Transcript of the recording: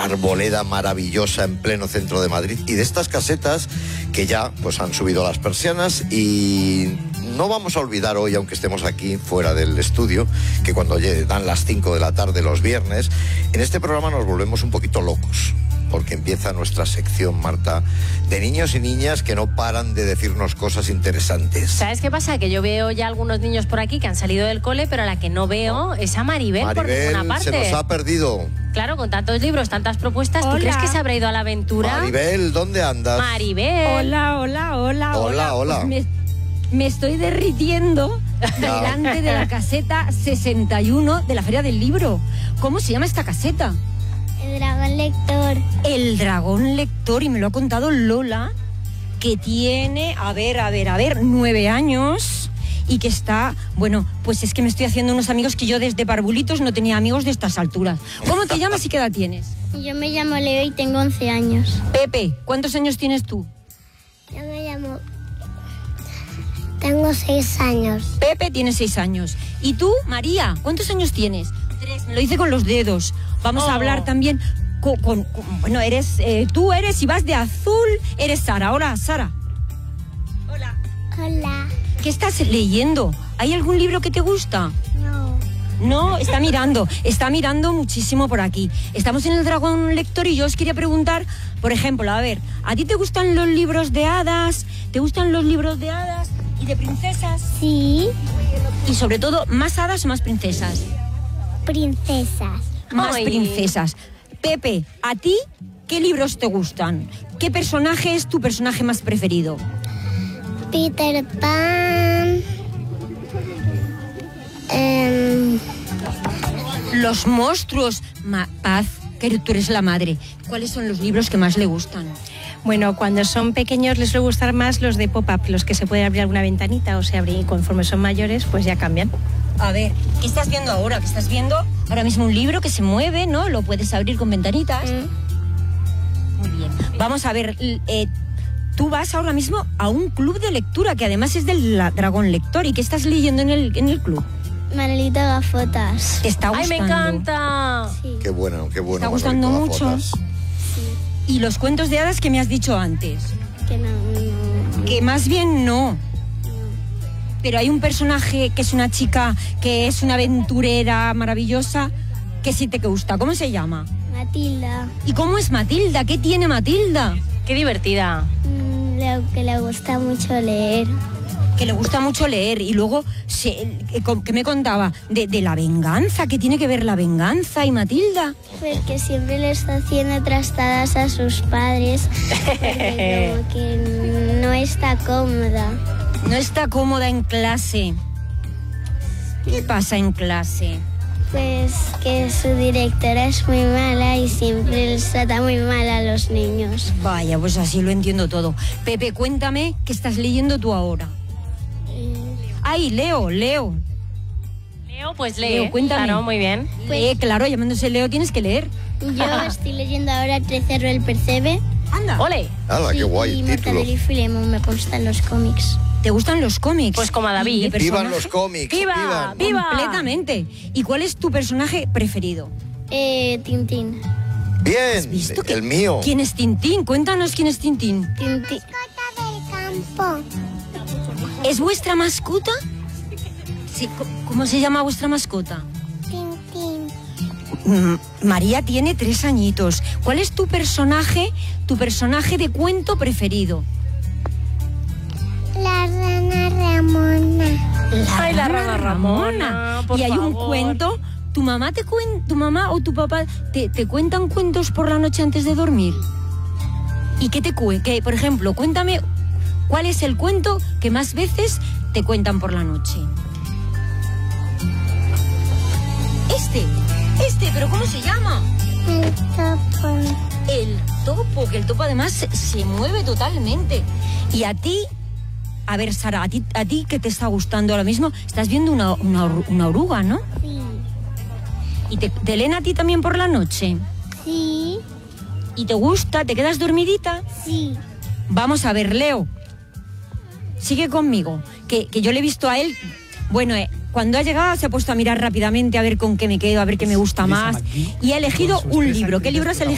arboleda maravillosa en pleno centro de Madrid, y de estas casetas que ya pues han subido las persianas. Y no vamos a olvidar hoy, aunque estemos aquí fuera del estudio, que cuando dan las 5 de la tarde los viernes, en este programa nos volvemos un poquito locos, porque empieza nuestra sección, Marta, de niños y niñas que no paran de decirnos cosas interesantes. ¿Sabes qué pasa? Que yo veo ya algunos niños por aquí que han salido del cole, pero a la que no veo es a Maribel por ninguna parte. Se nos ha perdido. Claro, con tantos libros, tantas propuestas. Hola. ¿Tú crees que se habrá ido a la aventura? Maribel, ¿dónde andas? Maribel. Hola. Pues me estoy derritiendo delante de la caseta 61 de la Feria del Libro. ¿Cómo se llama esta caseta? El dragón lector. El dragón lector, y me lo ha contado Lola, que tiene, a ver, 9 años, y que está, bueno, pues es que me estoy haciendo unos amigos que yo desde parvulitos no tenía amigos de estas alturas. ¿Cómo te llamas y qué edad tienes? Yo me llamo Leo y tengo 11 años. Pepe, ¿cuántos años tienes tú? Yo me llamo... Tengo 6 años. Pepe tiene 6 años. ¿Y tú, María, cuántos años tienes? 3, me lo dice con los dedos. Vamos a hablar también bueno, tú eres, y vas de azul, eres Sara. Hola, Sara. Hola. ¿Qué estás leyendo? ¿Hay algún libro que te gusta? No. No, está mirando muchísimo por aquí. Estamos en el Dragón Lector y yo os quería preguntar, por ejemplo, a ver, ¿a ti te gustan los libros de hadas? ¿Te gustan los libros de hadas y de princesas? Sí. Y sobre todo, ¿más hadas o más princesas? Princesas. Más Ay. princesas. Pepe, ¿a ti qué libros te gustan? ¿Qué personaje es tu personaje más preferido? Peter Pan. Los monstruos. Paz, que tú eres la madre. ¿Cuáles son los libros que más le gustan? Bueno, cuando son pequeños les suele gustar más los de pop-up, los que se puede abrir alguna ventanita o se abren, y conforme son mayores pues ya cambian. A ver, ¿qué estás viendo ahora? ¿Qué estás viendo? Ahora mismo un libro que se mueve, ¿no? Lo puedes abrir con ventanitas. Muy bien. Vamos a ver, tú vas ahora mismo a un club de lectura que además es del Dragón Lector. ¿Y qué estás leyendo en el club? Manolito Gafotas. ¿Te está gustando? ¡Ay, me encanta! Sí. Qué bueno, qué bueno. ¿Te está gustando Manolito mucho? Gafotas. ¿Y los cuentos de hadas que me has dicho antes? Que no. Que más bien no. Pero hay un personaje que es una chica, que es una aventurera maravillosa, que sí te gusta. ¿Cómo se llama? Matilda. ¿Y cómo es Matilda? ¿Qué tiene Matilda? ¡Qué divertida! Que le gusta mucho leer. Que le gusta mucho leer. Y luego, ¿qué me contaba? De la venganza. ¿Qué tiene que ver la venganza y Matilda? Porque siempre le está haciendo trastadas a sus padres. Porque como que no está cómoda. No está cómoda en clase. ¿Qué pasa en clase? Pues que su directora es muy mala y siempre les trata muy mal a los niños. Vaya, pues así lo entiendo todo. Pepe, cuéntame qué estás leyendo tú ahora. Ay, Leo. Leo, pues lee. Leo, cuéntame. Claro, muy bien. Lee, claro, llamándose Leo tienes que leer. Yo estoy leyendo ahora Trecerro el Percebe. Anda. ¡Ole! ¡Hala, qué guay y el título! Mortadelo y Filemón, me gustan los cómics. ¿Te gustan los cómics? Pues como a David. ¿Y de personaje? ¡Vivan los cómics! ¡Viva! ¡Vivan! ¡Viva! Completamente. ¿Y cuál es tu personaje preferido? Tintín. Bien, ¿Has visto el mío. ¿Quién es Tintín? Cuéntanos quién es Tintín. Tintín. del campo. ¿Es vuestra mascota? Sí, ¿cómo se llama vuestra mascota? Tintín. María tiene 3 añitos. ¿Cuál es tu personaje de cuento preferido? La rana Ramona. Ay, la rana Ramona, por Y hay un favor. cuento. ¿Tu mamá o tu papá te cuentan cuentos por la noche antes de dormir? ¿Y qué por ejemplo, cuéntame cuál es el cuento que más veces te cuentan por la noche? ¿Pero cómo se llama? El topo. El topo, que el topo además se mueve totalmente. Y a ti, a ver, Sara, a ti ¿qué te está gustando ahora mismo? Estás viendo una oruga, ¿no? Sí. ¿Y te leen a ti también por la noche? Sí. ¿Y te gusta? ¿Te quedas dormidita? Sí. Vamos a ver, Leo. Sigue conmigo, que yo le he visto a él. Bueno, cuando ha llegado se ha puesto a mirar rápidamente a ver con qué me quedo, a ver qué me gusta más. Y ha elegido un libro. ¿Qué libro has elegido?